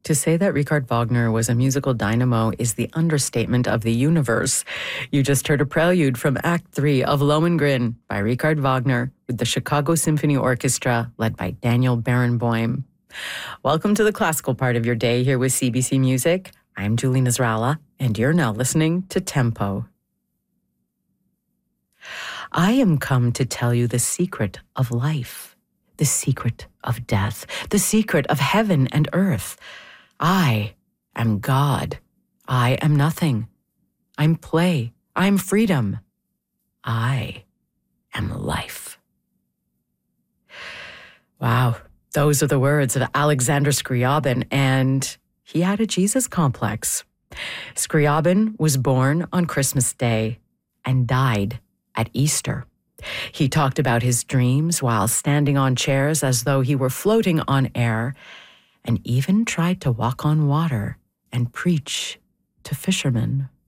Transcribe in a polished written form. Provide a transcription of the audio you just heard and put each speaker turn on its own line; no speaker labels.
To say that Richard Wagner was a musical dynamo is the understatement of the universe. You just heard a prelude from Act 3 of Lohengrin by Richard Wagner with the Chicago Symphony Orchestra led by Daniel Barenboim. Welcome to the classical part of your day here with CBC Music. I'm Julie Nasrallah, and you're now listening to Tempo. I am come to tell you the secret of life, the secret of death, the secret of heaven and earth. I am God. I am nothing. I'm play. I'm freedom. I am life. Wow, those are the words of Alexander Scriabin, and he had a Jesus complex. Scriabin was born on Christmas Day and died at Easter. He talked about his dreams while standing on chairs as though he were floating on air, and even tried to walk on water and preach to fishermen.